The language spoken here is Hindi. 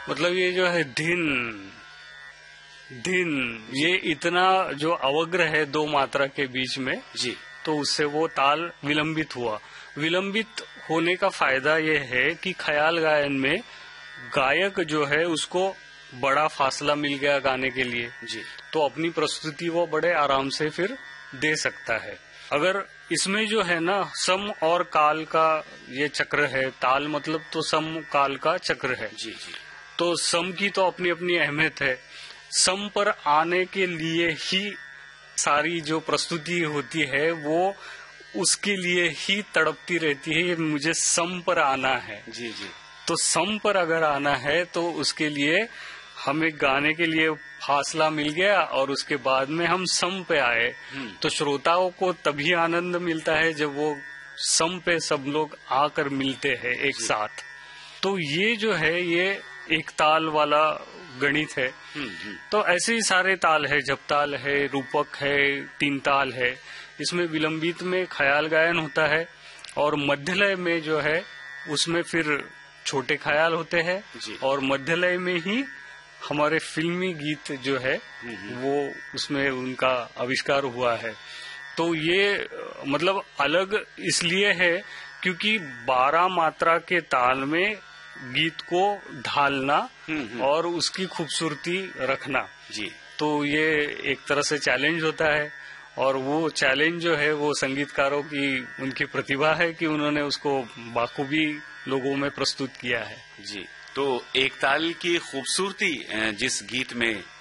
मतलब ये जो है धिन धिन, ये इतना जो अवग्र है दो मात्रा के बीच में जी, तो उससे वो ताल विलंबित हुआ। विलंबित होने का फायदा ये है कि ख्याल गायन में गायक जो है उसको बड़ा फासला मिल गया गाने के लिए जी, तो अपनी प्रस्तुति वो बड़े आराम से फिर दे सकता है। अगर इसमें जो है ना सम और काल का ये चक्र है, ताल मतलब तो सम काल का चक्र है जी, जी, तो सम की तो अपनी अपनी अहमियत है। सम पर आने के लिए ही सारी जो प्रस्तुति होती है वो उसके लिए ही तड़पती रहती है, मुझे सम पर आना है। जी, जी, तो सम पर अगर आना है तो उसके लिए हमें गाने के लिए फासला मिल गया और उसके बाद में हम सम पे आए तो श्रोताओं को तभी आनंद मिलता है जब वो सम पे सब लोग आकर मिलते हैं एक साथ। तो ये जो है ये एक ताल वाला गणित है। तो ऐसे ही सारे ताल है, जपताल है, रूपक है, तीन ताल है। इसमें विलंबित में ख्याल गायन होता है और मध्यलय में जो है उसमें फिर छोटे ख्याल होते हैं और मध्यलय में ही हमारे फिल्मी गीत जो है वो उसमें उनका आविष्कार हुआ है। तो ये मतलब अलग इसलिए है क्योंकि 12 मात्रा के ताल में गीत को ढालना और उसकी खूबसूरती रखना जी, तो ये एक तरह से चैलेंज होता है और वो चैलेंज जो है वो संगीतकारों की उनकी प्रतिभा है कि उन्होंने उसको बाखूबी लोगों में प्रस्तुत किया है। जी। तो एक ताल की खूबसूरती जिस गीत में